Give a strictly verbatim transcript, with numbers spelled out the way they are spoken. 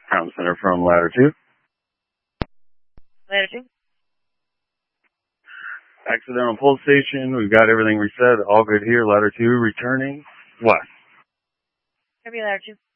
Ground Center from Ladder two. Ladder two. Accidental pull station. We've got everything reset. All good here. Ladder two returning west. Copy, Ladder two.